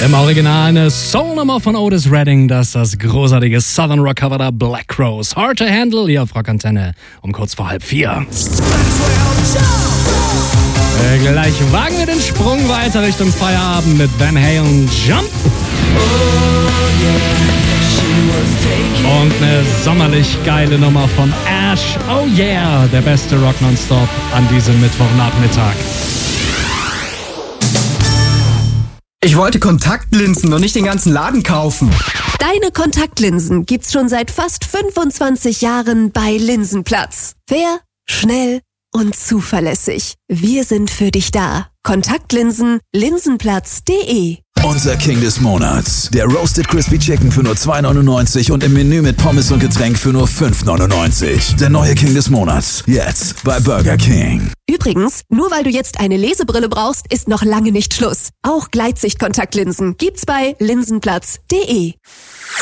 Im Original eine Soul-Nummer von Otis Redding, das großartige Southern Rock Cover der Black Rose. Hard to Handle hier auf Rockantenne um kurz vor 3:30. Gleich wagen wir den Sprung weiter Richtung Feierabend mit Van Halen Jump. Und eine sommerlich geile Nummer von Ash. Oh yeah, der beste Rock nonstop an diesem Mittwochnachmittag. Ich wollte Kontaktlinsen und nicht den ganzen Laden kaufen. Deine Kontaktlinsen gibt's schon seit fast 25 Jahren bei Linsenplatz. Fair, schnell und zuverlässig. Wir sind für dich da. Kontaktlinsen, linsenplatz.de. Unser King des Monats. Der Roasted Crispy Chicken für nur $2,99 und im Menü mit Pommes und Getränk für nur $5,99. Der neue King des Monats. Jetzt bei Burger King. Übrigens, nur weil du jetzt eine Lesebrille brauchst, ist noch lange nicht Schluss. Auch Gleitsicht-Kontaktlinsen gibt's bei linsenplatz.de.